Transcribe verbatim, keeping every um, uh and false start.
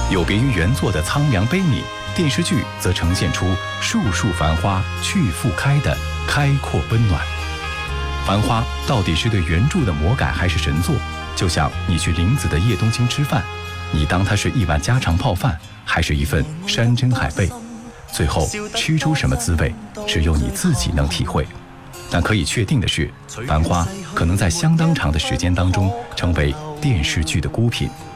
有别于原作的苍凉悲悯，电视剧则呈现出树树繁花去复开的开阔温暖。繁花到底是对原著的魔改还是神作？就像你去林子的叶冬青吃饭，你当它是一碗家常泡饭，还是一份山珍海味？最后吃出什么滋味，只有你自己能体会。但可以确定的是，繁花可能在相当长的时间当中成为电视剧的孤品。